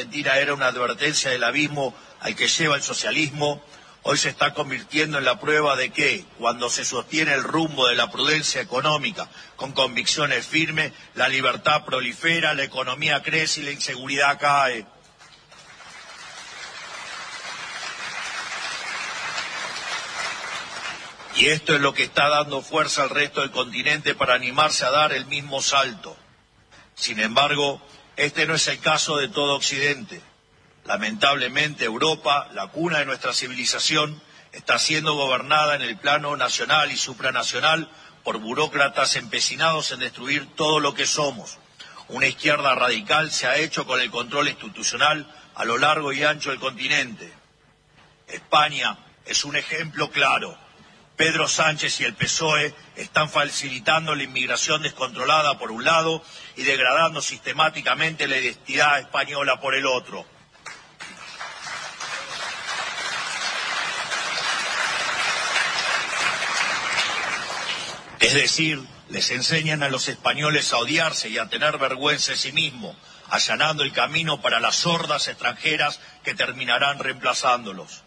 Argentina era una advertencia del abismo al que lleva el socialismo, hoy se está convirtiendo en la prueba de que, cuando se sostiene el rumbo de la prudencia económica con convicciones firmes, la libertad prolifera, la economía crece y la inseguridad cae. Y esto es lo que está dando fuerza al resto del continente para animarse a dar el mismo salto. Sin embargo, este no es el caso de todo Occidente. Lamentablemente, Europa, la cuna de nuestra civilización, está siendo gobernada en el plano nacional y supranacional por burócratas empecinados en destruir todo lo que somos. Una izquierda radical se ha hecho con el control institucional a lo largo y ancho del continente. España es un ejemplo claro. Pedro Sánchez y el PSOE están facilitando la inmigración descontrolada por un lado y degradando sistemáticamente la identidad española por el otro. Es decir, les enseñan a los españoles a odiarse y a tener vergüenza de sí mismos, allanando el camino para las hordas extranjeras que terminarán reemplazándolos.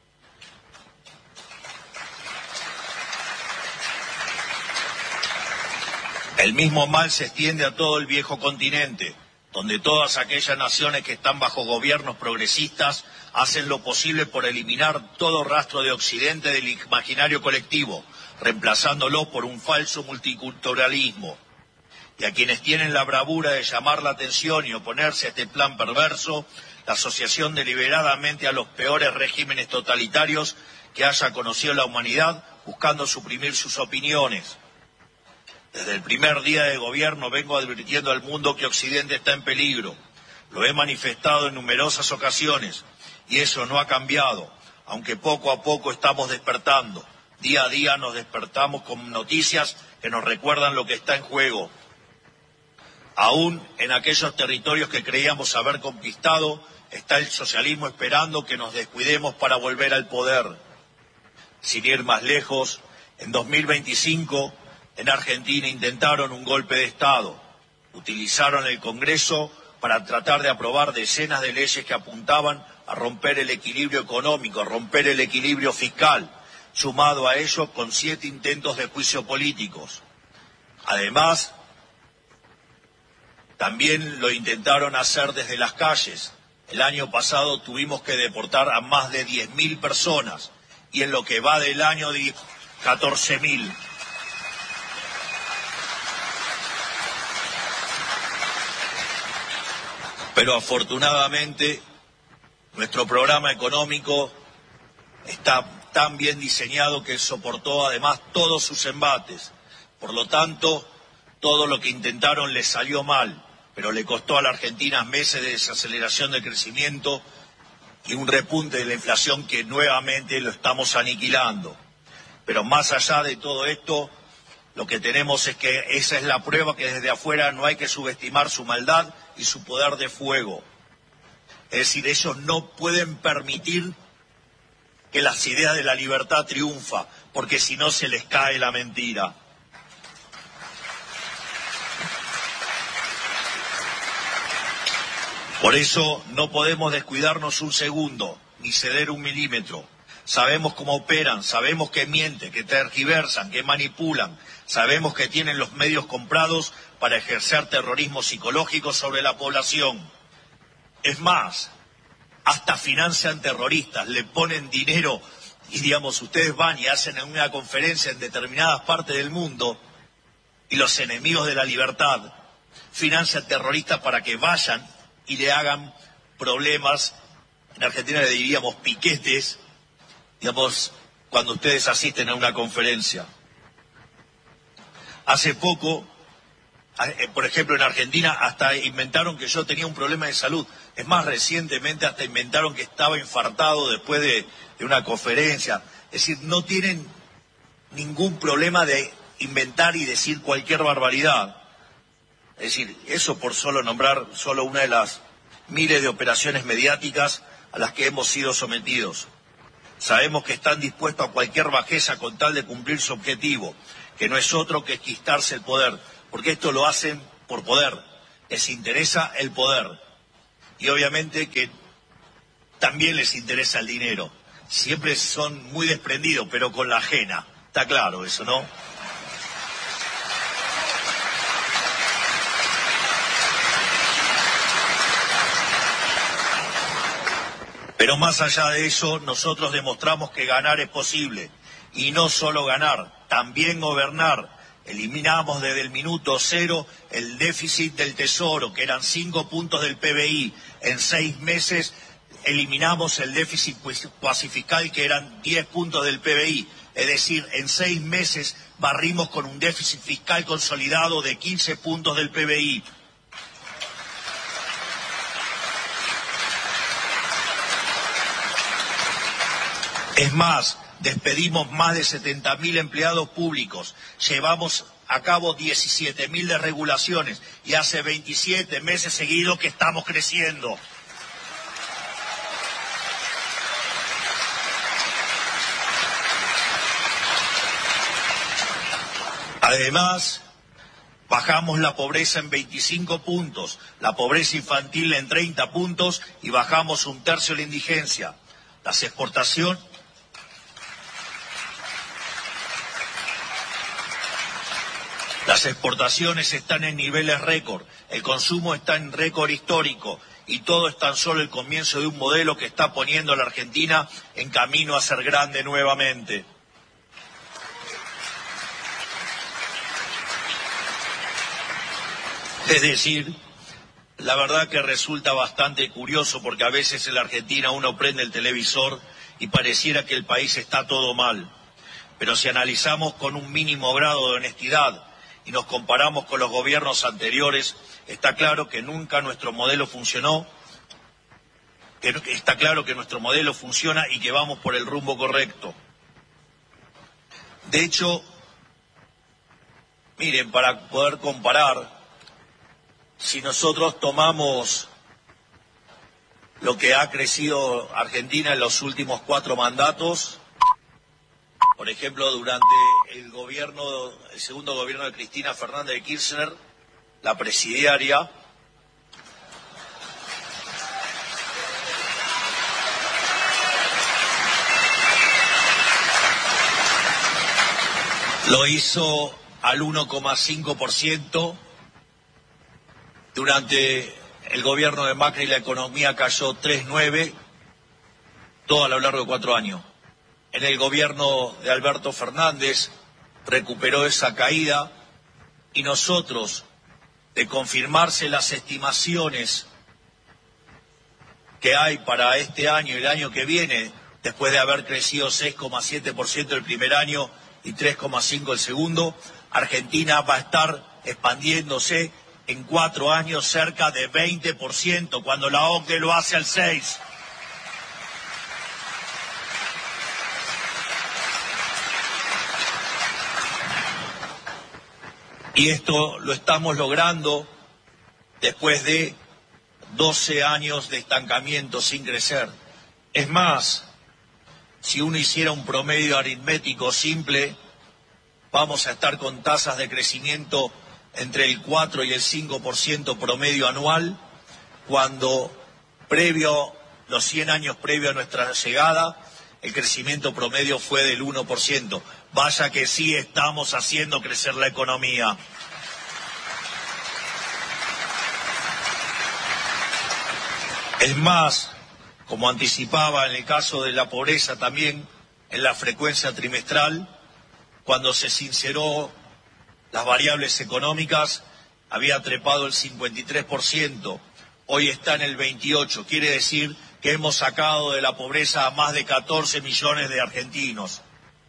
El mismo mal se extiende a todo el viejo continente, donde todas aquellas naciones que están bajo gobiernos progresistas hacen lo posible por eliminar todo rastro de Occidente del imaginario colectivo, reemplazándolo por un falso multiculturalismo. Y a quienes tienen la bravura de llamar la atención y oponerse a este plan perverso, la asociación deliberadamente a los peores regímenes totalitarios que haya conocido la humanidad, buscando suprimir sus opiniones. Desde el primer día de gobierno vengo advirtiendo al mundo que Occidente está en peligro. Lo he manifestado en numerosas ocasiones y eso no ha cambiado, aunque poco a poco estamos despertando. Día a día nos despertamos con noticias que nos recuerdan lo que está en juego. Aún en aquellos territorios que creíamos haber conquistado, está el socialismo esperando que nos descuidemos para volver al poder. Sin ir más lejos, en 2025... en Argentina intentaron un golpe de Estado. Utilizaron el Congreso para tratar de aprobar decenas de leyes que apuntaban a romper el equilibrio económico, a romper el equilibrio fiscal, sumado a ello con 7 intentos de juicio políticos. Además, también lo intentaron hacer desde las calles. El año pasado tuvimos que deportar a más de 10.000 personas y en lo que va del año 14.000. Pero afortunadamente nuestro programa económico está tan bien diseñado que soportó además todos sus embates. Por lo tanto, todo lo que intentaron les salió mal, pero le costó a la Argentina meses de desaceleración del crecimiento y un repunte de la inflación que nuevamente lo estamos aniquilando. Pero más allá de todo esto, lo que tenemos es que esa es la prueba que desde afuera no hay que subestimar su maldad y su poder de fuego. Es decir, ellos no pueden permitir que las ideas de la libertad triunfen, porque si no se les cae la mentira. Por eso no podemos descuidarnos un segundo, ni ceder un milímetro. Sabemos cómo operan, sabemos que mienten, que tergiversan, que manipulan, sabemos que tienen los medios comprados para ejercer terrorismo psicológico sobre la población. Es más, hasta financian terroristas, le ponen dinero y digamos, ustedes van y hacen una conferencia en determinadas partes del mundo y los enemigos de la libertad financian terroristas para que vayan y le hagan problemas, en Argentina le diríamos piquetes, digamos, cuando ustedes asisten a una conferencia. Hace poco, por ejemplo, en Argentina hasta inventaron que yo tenía un problema de salud. Es más, recientemente hasta inventaron que estaba infartado después de una conferencia. Es decir, no tienen ningún problema de inventar y decir cualquier barbaridad. Es decir, eso por solo nombrar solo una de las miles de operaciones mediáticas a las que hemos sido sometidos. Sabemos que están dispuestos a cualquier bajeza con tal de cumplir su objetivo, que no es otro que quitarse el poder, porque esto lo hacen por poder, les interesa el poder. y obviamente que también les interesa el dinero. Siempre son muy desprendidos, pero con la ajena. Está claro eso, ¿no? Pero más allá de eso, nosotros demostramos que ganar es posible. Y no solo ganar, también gobernar. Eliminamos desde el minuto cero el déficit del Tesoro, que eran 5 puntos del PBI. En 6 meses eliminamos el déficit cuasi fiscal, que eran 10 puntos del PBI. Es decir, en 6 meses barrimos con un déficit fiscal consolidado de 15 puntos del PBI. Es más, despedimos más de 70.000 empleados públicos, llevamos a cabo 17.000 desregulaciones y hace 27 meses seguidos que estamos creciendo. Además, bajamos la pobreza en 25 puntos, la pobreza infantil en 30 puntos y bajamos 1/3 la indigencia. Las exportaciones están en niveles récord, el consumo está en récord histórico y todo es tan solo el comienzo de un modelo que está poniendo a la Argentina en camino a ser grande nuevamente. Es decir, la verdad que resulta bastante curioso porque a veces en la Argentina uno prende el televisor y pareciera que el país está todo mal. Pero si analizamos con un mínimo grado de honestidad y nos comparamos con los gobiernos anteriores, está claro que nunca nuestro modelo funcionó, está claro que nuestro modelo funciona y que vamos por el rumbo correcto. De hecho, miren, para poder comparar, si nosotros tomamos lo que ha crecido Argentina en los últimos 4 mandatos, por ejemplo, durante el segundo gobierno de Cristina Fernández de Kirchner, la presidiaria, lo hizo al 1,5%. Durante el gobierno de Macri la economía cayó 3,9%, todo a lo largo de 4 años. En el gobierno de Alberto Fernández recuperó esa caída y nosotros, de confirmarse las estimaciones que hay para este año y el año que viene, después de haber crecido 6,7% el primer año y 3,5% el segundo, Argentina va a estar expandiéndose en 4 años cerca de 20%, cuando la OCDE lo hace al 6%. Y esto lo estamos logrando después de 12 años de estancamiento sin crecer. Es más, si uno hiciera un promedio aritmético simple, vamos a estar con tasas de crecimiento entre el 4 y el 5% promedio anual, cuando los 100 años previo a nuestra llegada, el crecimiento promedio fue del 1%. Vaya que sí estamos haciendo crecer la economía. Es más, como anticipaba en el caso de la pobreza también, en la frecuencia trimestral, cuando se sinceró las variables económicas, había trepado el 53%, hoy está en el 28%, quiere decir que hemos sacado de la pobreza a más de 14 millones de argentinos.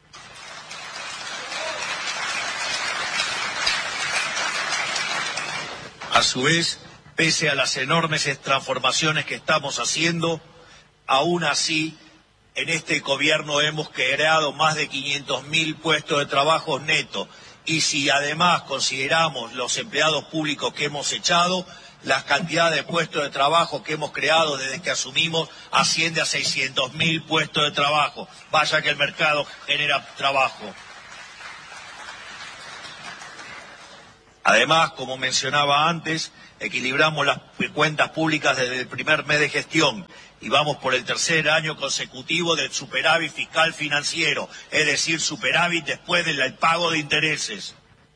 A su vez, pese a las enormes transformaciones que estamos haciendo, aún así, en este gobierno hemos creado más de 500.000 puestos de trabajo netos. Y si además consideramos los empleados públicos que hemos echado, la cantidad de puestos de trabajo que hemos creado desde que asumimos asciende a 600.000 puestos de trabajo. Vaya que el mercado genera trabajo. Además, como mencionaba antes, equilibramos las cuentas públicas desde el primer mes de gestión y vamos por el tercer año consecutivo del superávit fiscal financiero, es decir, superávit después del pago de intereses.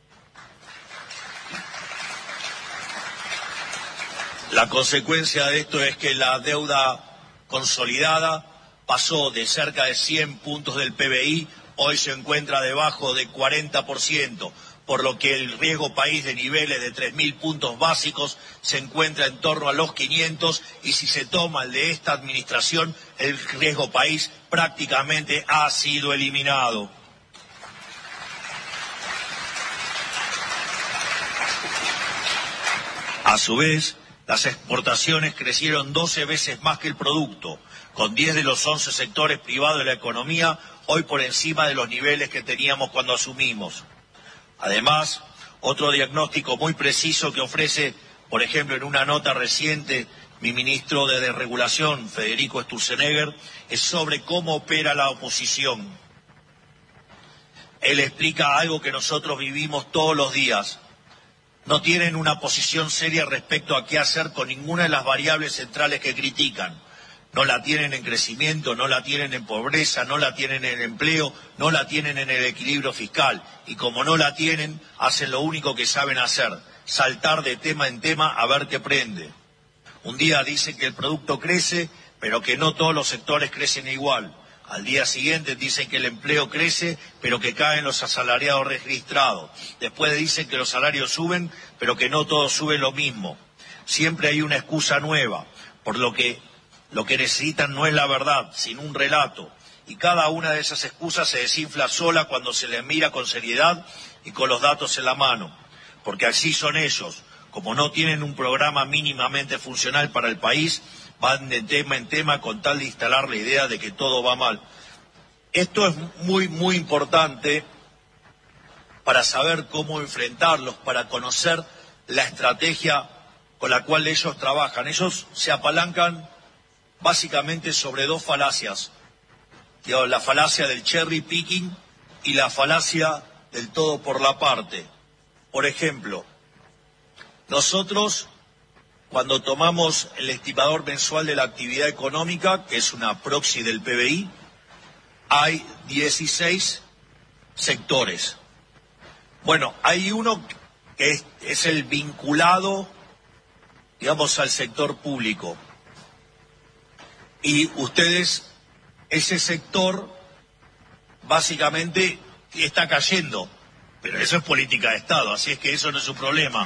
La consecuencia de esto es que la deuda consolidada pasó de cerca de 100 puntos del PBI, hoy se encuentra debajo de 40%, por lo que el riesgo país de niveles de 3.000 puntos básicos se encuentra en torno a los 500 y si se toma el de esta administración, el riesgo país prácticamente ha sido eliminado. A su vez, las exportaciones crecieron 12 veces más que el producto, con 10 de los 11 sectores privados de la economía hoy por encima de los niveles que teníamos cuando asumimos. Además, otro diagnóstico muy preciso que ofrece, por ejemplo, en una nota reciente, mi ministro de Desregulación, Federico Sturzenegger, es sobre cómo opera la oposición. Él explica algo que nosotros vivimos todos los días. No tienen una posición seria respecto a qué hacer con ninguna de las variables centrales que critican. No la tienen en crecimiento, no la tienen en pobreza, no la tienen en empleo, no la tienen en el equilibrio fiscal. Y como no la tienen, hacen lo único que saben hacer, saltar de tema en tema a ver qué prende. Un día dicen que el producto crece, pero que no todos los sectores crecen igual. Al día siguiente dicen que el empleo crece, pero que caen los asalariados registrados. Después dicen que los salarios suben, pero que no todos suben lo mismo. Siempre hay una excusa nueva, por lo que necesitan no es la verdad, sino un relato. Y cada una de esas excusas se desinfla sola cuando se les mira con seriedad y con los datos en la mano. Porque así son ellos. Como no tienen un programa mínimamente funcional para el país, van de tema en tema con tal de instalar la idea de que todo va mal. Esto es muy, muy importante para saber cómo enfrentarlos, para conocer la estrategia con la cual ellos trabajan. Ellos se apalancan básicamente sobre dos falacias. La falacia del cherry picking y la falacia del todo por la parte. Por ejemplo, nosotros cuando tomamos el estimador mensual de la actividad económica, que es una proxy del PBI, hay 16 sectores. Bueno, hay uno que es el vinculado, digamos, al sector público. Y ustedes, ese sector, básicamente está cayendo. Pero eso es política de Estado, así es que eso no es un problema.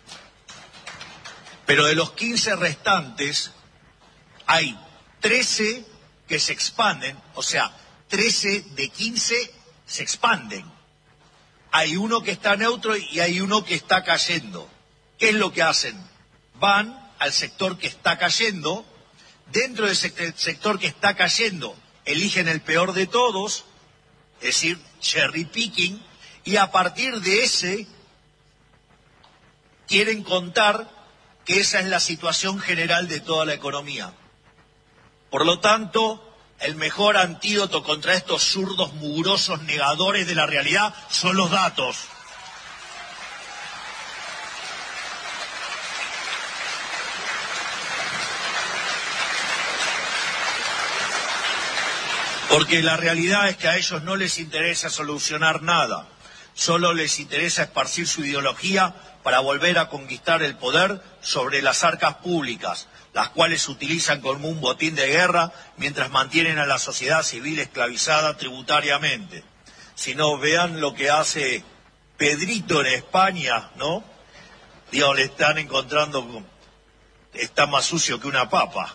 Pero de los 15 restantes, hay 13 que se expanden, o sea, 13 de 15 se expanden. Hay uno que está neutro y hay uno que está cayendo. ¿Qué es lo que hacen? Van al sector que está cayendo, dentro de ese sector que está cayendo, eligen el peor de todos, es decir, cherry picking, y a partir de ese quieren contar que esa es la situación general de toda la economía. Por lo tanto, el mejor antídoto contra estos zurdos mugrosos negadores de la realidad son los datos. Porque la realidad es que a ellos no les interesa solucionar nada, solo les interesa esparcir su ideología para volver a conquistar el poder sobre las arcas públicas, las cuales utilizan como un botín de guerra mientras mantienen a la sociedad civil esclavizada tributariamente. Si no, vean lo que hace Pedrito en España, ¿no? Digo, le están encontrando, está más sucio que una papa.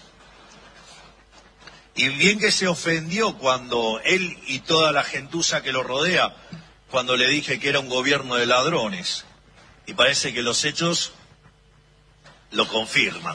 Y bien que se ofendió cuando él y toda la gentuza que lo rodea, cuando le dije que era un gobierno de ladrones. Y parece que los hechos lo confirman.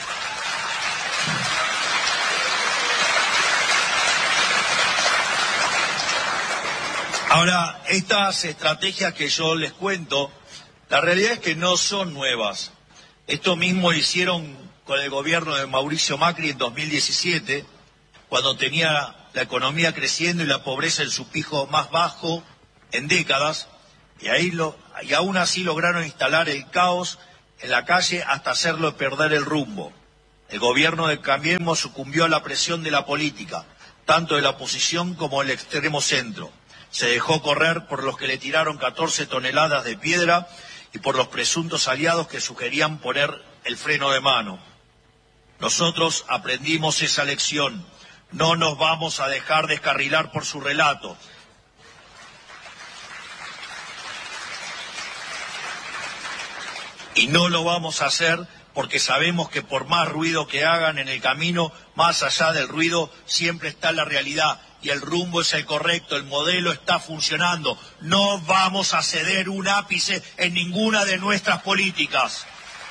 Ahora, estas estrategias que yo les cuento, la realidad es que no son nuevas. Esto mismo hicieron con el gobierno de Mauricio Macri en 2017, cuando tenía la economía creciendo y la pobreza en su pico más bajo en décadas, Y aún así lograron instalar el caos en la calle hasta hacerlo perder el rumbo. El gobierno de Cambiemos sucumbió a la presión de la política, tanto de la oposición como del extremo centro. Se dejó correr por los que le tiraron 14 toneladas de piedra y por los presuntos aliados que sugerían poner el freno de mano. Nosotros aprendimos esa lección. No nos vamos a dejar descarrilar por su relato. Y no lo vamos a hacer porque sabemos que por más ruido que hagan en el camino, más allá del ruido siempre está la realidad y el rumbo es el correcto, el modelo está funcionando. No vamos a ceder un ápice en ninguna de nuestras políticas.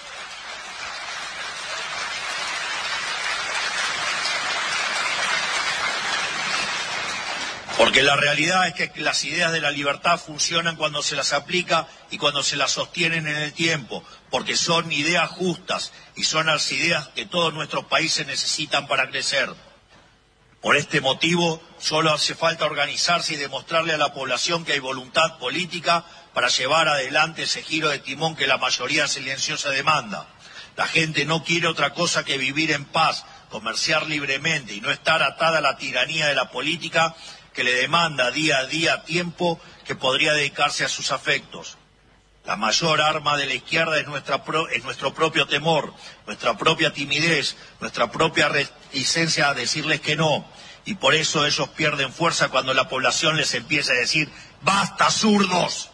Porque la realidad es que las ideas de la libertad funcionan cuando se las aplica y cuando se las sostienen en el tiempo, porque son ideas justas y son las ideas que todos nuestros países necesitan para crecer. Por este motivo, solo hace falta organizarse y demostrarle a la población que hay voluntad política para llevar adelante ese giro de timón que la mayoría silenciosa demanda. La gente no quiere otra cosa que vivir en paz, comerciar libremente y no estar atada a la tiranía de la política que le demanda día a día tiempo que podría dedicarse a sus afectos. La mayor arma de la izquierda es nuestro propio temor, nuestra propia timidez, nuestra propia reticencia a decirles que no. Y por eso ellos pierden fuerza cuando la población les empieza a decir ¡basta, zurdos!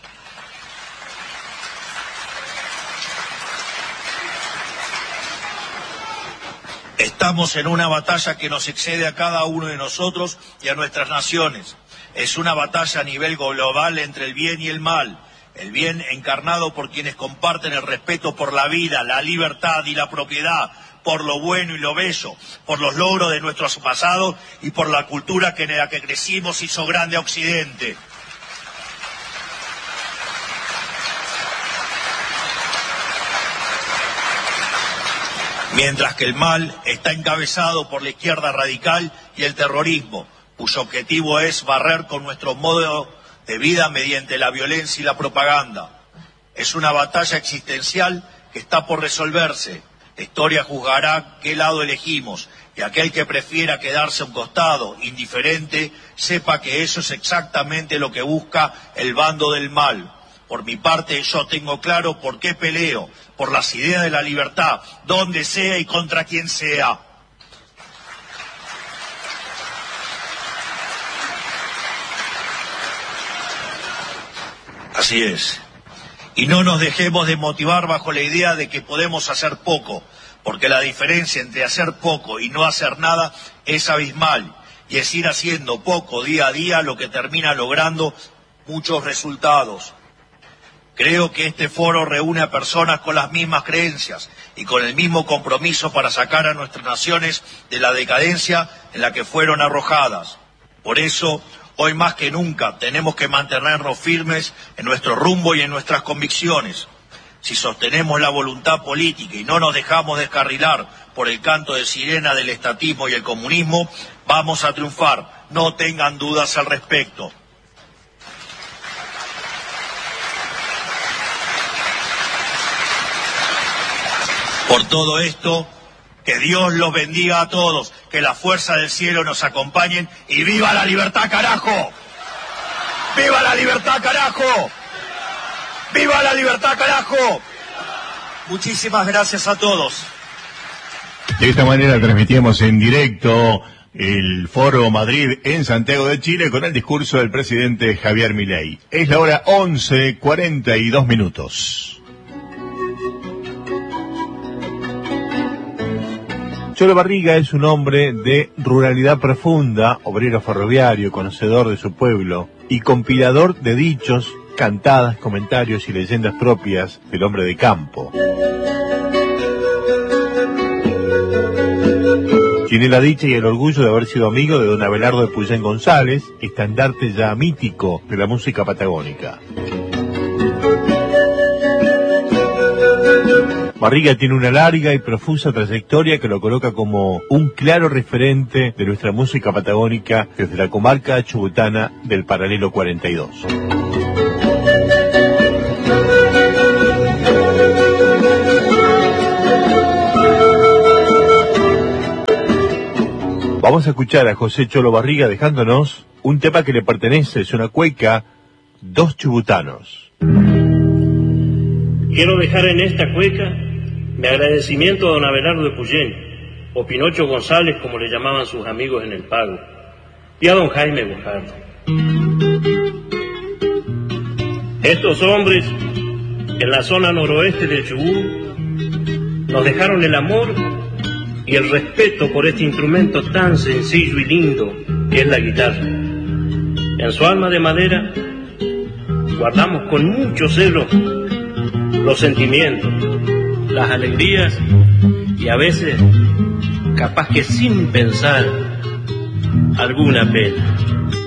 Estamos en una batalla que nos excede a cada uno de nosotros y a nuestras naciones. Es una batalla a nivel global entre el bien y el mal. El bien encarnado por quienes comparten el respeto por la vida, la libertad y la propiedad, por lo bueno y lo bello, por los logros de nuestros pasados y por la cultura que en la que crecimos hizo grande a Occidente. Mientras que el mal está encabezado por la izquierda radical y el terrorismo, cuyo objetivo es barrer con nuestro modo de vida mediante la violencia y la propaganda. Es una batalla existencial que está por resolverse. La historia juzgará qué lado elegimos, y aquel que prefiera quedarse a un costado, indiferente, sepa que eso es exactamente lo que busca el bando del mal. Por mi parte, yo tengo claro por qué peleo, por las ideas de la libertad, donde sea y contra quien sea. Así es. Y no nos dejemos de motivar bajo la idea de que podemos hacer poco, porque la diferencia entre hacer poco y no hacer nada es abismal, y es ir haciendo poco día a día lo que termina logrando muchos resultados. Creo que este foro reúne a personas con las mismas creencias y con el mismo compromiso para sacar a nuestras naciones de la decadencia en la que fueron arrojadas. Por eso, hoy más que nunca, tenemos que mantenernos firmes en nuestro rumbo y en nuestras convicciones. Si sostenemos la voluntad política y no nos dejamos descarrilar por el canto de sirena del estatismo y el comunismo, vamos a triunfar. No tengan dudas al respecto. Por todo esto, que Dios los bendiga a todos, que la fuerza del cielo nos acompañen y ¡viva la libertad, carajo! ¡Viva la libertad, carajo! ¡Viva la libertad, carajo! Muchísimas gracias a todos. De esta manera transmitimos en directo el Foro Madrid en Santiago de Chile con el discurso del presidente Javier Milei. Es la hora 11:42. Cholo Barriga es un hombre de ruralidad profunda, obrero ferroviario, conocedor de su pueblo y compilador de dichos, cantadas, comentarios y leyendas propias del hombre de campo. Tiene la dicha y el orgullo de haber sido amigo de don Abelardo de Puyén González, estandarte ya mítico de la música patagónica. Barriga tiene una larga y profusa trayectoria que lo coloca como un claro referente de nuestra música patagónica desde la comarca chubutana del Paralelo 42. Vamos a escuchar a José Cholo Barriga dejándonos un tema que le pertenece, es una cueca, Dos Chubutanos. Quiero dejar en esta cueca mi agradecimiento a don Abelardo de Puyén, o Pinocho González como le llamaban sus amigos en el Pago, y a don Jaime Guajardo. Estos hombres, en la zona noroeste del Chubut, nos dejaron el amor y el respeto por este instrumento tan sencillo y lindo que es la guitarra. En su alma de madera guardamos con mucho celo los sentimientos, las alegrías y a veces, capaz que sin pensar, alguna pena.